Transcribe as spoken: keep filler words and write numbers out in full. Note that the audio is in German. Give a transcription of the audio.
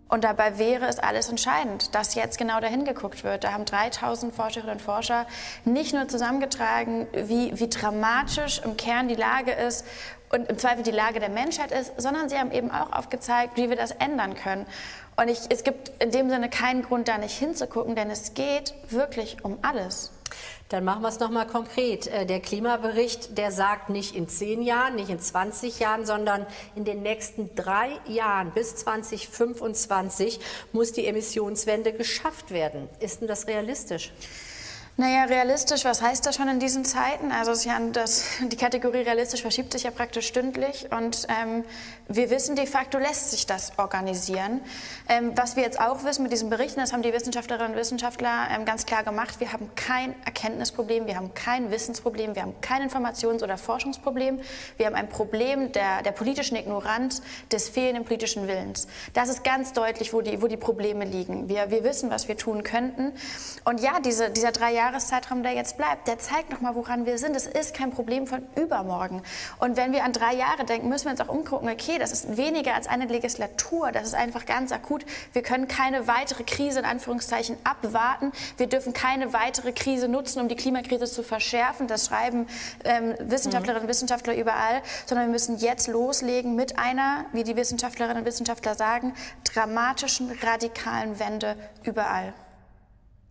Und dabei wäre es alles entscheidend, dass jetzt genau dahin geguckt wird. Da haben dreitausend Forscherinnen und Forscher nicht nur zusammengetragen, wie, wie dramatisch im Kern die Lage ist und im Zweifel die Lage der Menschheit ist, sondern sie haben eben auch aufgezeigt, wie wir das ändern können. Und ich, es gibt in dem Sinne keinen Grund, da nicht hinzugucken, denn es geht wirklich um alles. Dann machen wir es noch mal konkret. Der Klimabericht, der sagt nicht in zehn Jahren, nicht in zwanzig Jahren, sondern in den nächsten drei Jahren bis zweitausendfünfundzwanzig muss die Emissionswende geschafft werden. Ist denn das realistisch? Naja, realistisch, was heißt das schon in diesen Zeiten? Also es ist ja das, die Kategorie realistisch verschiebt sich ja praktisch stündlich und ähm, wir wissen de facto, lässt sich das organisieren. Ähm, was wir jetzt auch wissen mit diesen Berichten, das haben die Wissenschaftlerinnen und Wissenschaftler ähm, ganz klar gemacht, wir haben kein Erkenntnisproblem, wir haben kein Wissensproblem, wir haben kein Informations- oder Forschungsproblem, wir haben ein Problem der, der politischen Ignoranz, des fehlenden politischen Willens. Das ist ganz deutlich, wo die, wo die Probleme liegen. Wir, wir wissen, was wir tun könnten und ja, diese, dieser drei Jahre Jahreszeitraum, der jetzt bleibt, der zeigt nochmal, woran wir sind. Es ist kein Problem von übermorgen. Und wenn wir an drei Jahre denken, müssen wir uns auch umgucken, okay, das ist weniger als eine Legislatur, das ist einfach ganz akut. Wir können keine weitere Krise in Anführungszeichen abwarten. Wir dürfen keine weitere Krise nutzen, um die Klimakrise zu verschärfen. Das schreiben ähm, Wissenschaftlerinnen und Wissenschaftler überall, sondern wir müssen jetzt loslegen mit einer, wie die Wissenschaftlerinnen und Wissenschaftler sagen, dramatischen, radikalen Wende überall.